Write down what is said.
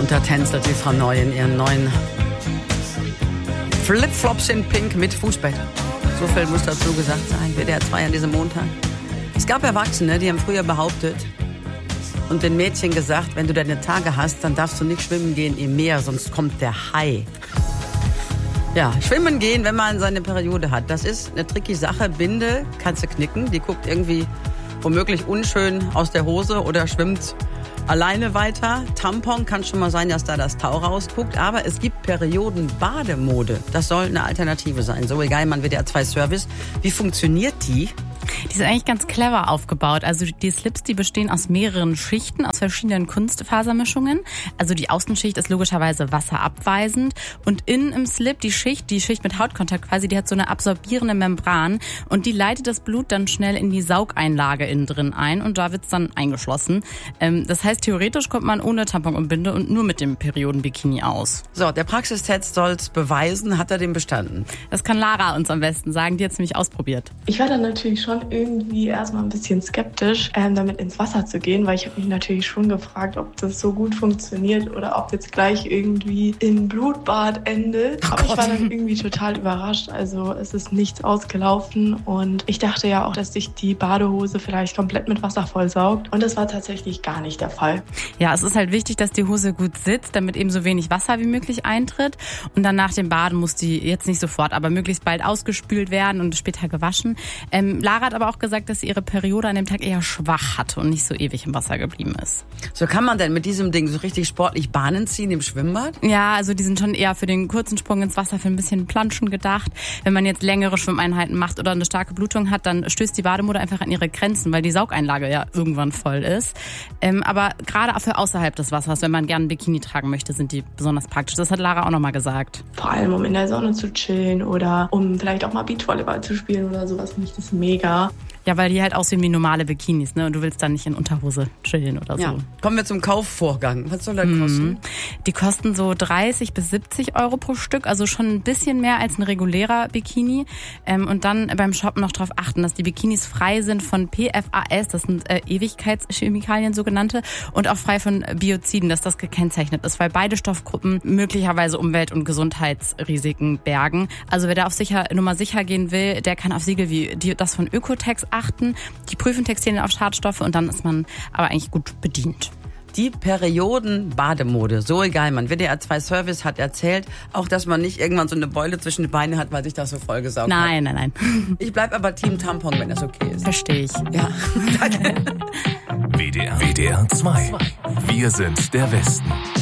Und da tänzelt die Frau Neu in ihren neuen Flipflops in Pink mit Fußbett. So viel muss dazu gesagt sein. WDR 2 an diesem Montag. Es gab Erwachsene, die haben früher behauptet und den Mädchen gesagt, wenn du deine Tage hast, dann darfst du nicht schwimmen gehen im Meer, sonst kommt der Hai. Ja, schwimmen gehen, wenn man seine Periode hat. Das ist eine tricky Sache. Binde kannst du knicken. Die guckt irgendwie womöglich unschön aus der Hose oder schwimmt alleine weiter. Tampon kann schon mal sein, dass da das Tau rausguckt. Aber es gibt Periodenbademode. Das soll eine Alternative sein. So egal, man WDR 2 Service. Wie funktioniert die? Die ist eigentlich ganz clever aufgebaut. Also die Slips, die bestehen aus mehreren Schichten, aus verschiedenen Kunstfasermischungen. Also die Außenschicht ist logischerweise wasserabweisend. Und innen im Slip, die Schicht mit Hautkontakt quasi, die hat so eine absorbierende Membran. Und die leitet das Blut dann schnell in die Saugeinlage innen drin ein. Und da wird's dann eingeschlossen. Das heißt, theoretisch kommt man ohne Tampon und Binde und nur mit dem Periodenbikini aus. So, der Praxistest soll's beweisen. Hat er den bestanden? Das kann Lara uns am besten sagen. Die hat's nämlich ausprobiert. Ich war dann natürlich schon irgendwie erstmal ein bisschen skeptisch, damit ins Wasser zu gehen, weil ich habe mich natürlich schon gefragt, ob das so gut funktioniert oder ob jetzt gleich irgendwie im Blutbad endet. Aber ich war dann irgendwie total überrascht. Also es ist nichts ausgelaufen und ich dachte ja auch, dass sich die Badehose vielleicht komplett mit Wasser vollsaugt und das war tatsächlich gar nicht der Fall. Ja, es ist halt wichtig, dass die Hose gut sitzt, damit eben so wenig Wasser wie möglich eintritt und dann nach dem Baden muss die jetzt nicht sofort, aber möglichst bald ausgespült werden und später gewaschen. Lara hat aber auch gesagt, dass sie ihre Periode an dem Tag eher schwach hatte und nicht so ewig im Wasser geblieben ist. So, kann man denn mit diesem Ding so richtig sportlich Bahnen ziehen im Schwimmbad? Ja, also die sind schon eher für den kurzen Sprung ins Wasser, für ein bisschen Planschen gedacht. Wenn man jetzt längere Schwimmeinheiten macht oder eine starke Blutung hat, dann stößt die Bademode einfach an ihre Grenzen, weil die Saugeinlage ja irgendwann voll ist. Aber gerade für außerhalb des Wassers, wenn man gerne ein Bikini tragen möchte, sind die besonders praktisch. Das hat Lara auch nochmal gesagt. Vor allem, um in der Sonne zu chillen oder um vielleicht auch mal Beachvolleyball zu spielen oder sowas, finde ich das mega. Ja, weil die halt aussehen wie normale Bikinis, ne? Und du willst dann nicht in Unterhose chillen oder so. Ja. Kommen wir zum Kaufvorgang. Was soll der kosten? Die kosten so 30 bis 70 Euro pro Stück, also schon ein bisschen mehr als ein regulärer Bikini. Und dann beim Shoppen noch darauf achten, dass die Bikinis frei sind von PFAS, das sind Ewigkeitschemikalien sogenannte, und auch frei von Bioziden, dass das gekennzeichnet ist, weil beide Stoffgruppen möglicherweise Umwelt- und Gesundheitsrisiken bergen. Also wer da auf Nummer sicher gehen will, der kann auf Siegel wie das von Ökotex achten. Die prüfen Textilien auf Schadstoffe und dann ist man aber eigentlich gut bedient. Die Periodenbademode, so egal, man. WDR 2 Service hat erzählt, auch dass man nicht irgendwann so eine Beule zwischen die Beine hat, weil sich das so vollgesaugt hat. Nein. Ich bleib aber Team Tampon, wenn das okay ist. Verstehe ich. Ja, danke. WDR 2. Wir sind der Westen.